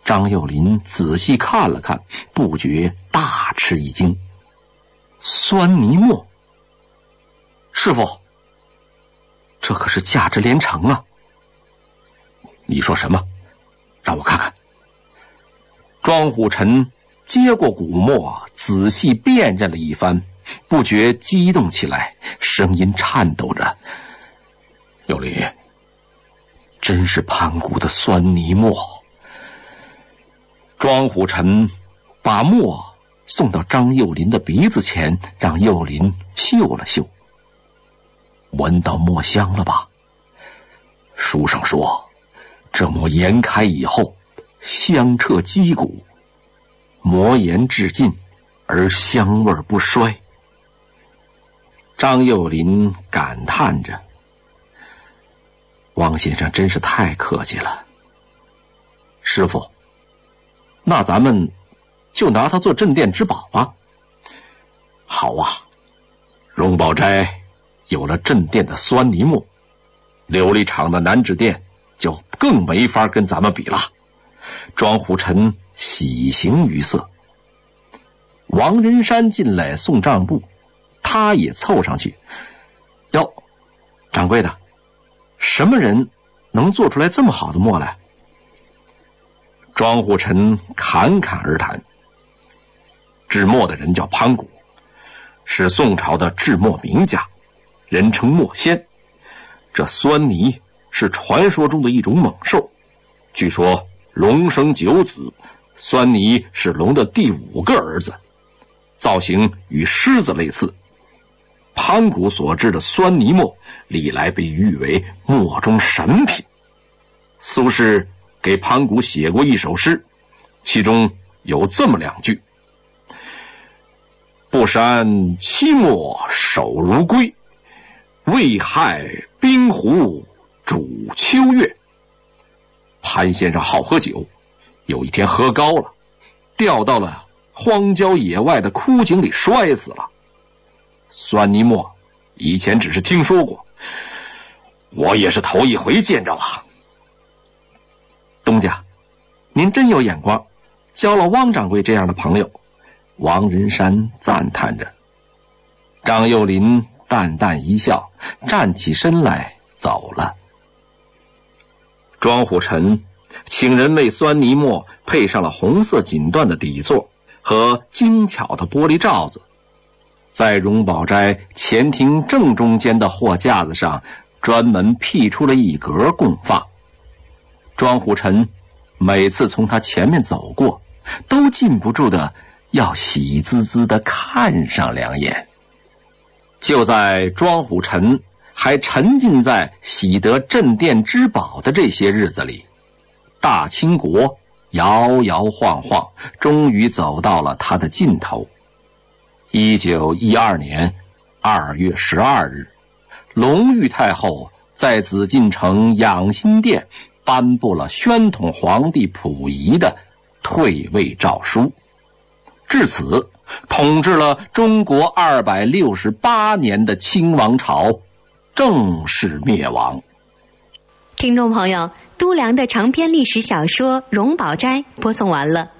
张幼林仔细看了看，不觉大吃一惊。酸泥末，师傅，这可是价值连城啊！你说什么？让我看看。庄虎臣接过古墨，仔细辨认了一番，不觉激动起来，声音颤抖着：幼林，真是盘古的酸泥墨。庄虎臣把墨送到张幼林的鼻子前，让幼林嗅了嗅。闻到墨香了吧？书上说，这墨研开以后，香彻肌骨，磨研至尽，而香味不衰。张幼林感叹着：汪先生真是太客气了。师傅，那咱们就拿它做镇店之宝吧。好啊，荣宝斋有了镇店的酸泥墨，琉璃厂的南纸店就更没法跟咱们比了。庄虎臣喜形于色。王仁山进来送账簿，他也凑上去：哟，掌柜的，什么人能做出来这么好的墨来？庄虎臣侃侃而谈：制墨的人叫潘谷，是宋朝的制墨名家，人称墨仙。这酸泥是传说中的一种猛兽，据说龙生9子，酸泥是龙的第5个儿子，造型与狮子类似。潘谷所制的酸泥墨历来被誉为墨中神品。苏轼给潘谷写过一首诗，其中有这么2句：不删漆墨手如龟，未害冰壶煮秋月。潘先生好喝酒，有一天喝高了，掉到了荒郊野外的枯井里摔死了。酸泥墨以前只是听说过，我也是头一回见着啊。东家，您真有眼光，交了汪掌柜这样的朋友。王仁山赞叹着。张幼林淡淡一笑，站起身来走了。庄虎臣请人为酸泥墨配上了红色锦缎的底座和精巧的玻璃罩子，在荣宝斋前厅正中间的货架子上专门辟出了一格供放。庄虎臣每次从他前面走过，都禁不住的要喜滋滋的看上2眼。就在庄虎臣还沉浸在喜得镇店之宝的这些日子里，大清国摇摇晃晃，终于走到了它的尽头。1912年2月12日，隆裕太后在紫禁城养心殿颁布了宣统皇帝溥仪的退位诏书，至此统治了中国268年的清王朝正式灭亡。 听众朋友，都良的长篇历史小说《荣宝斋》播送完了。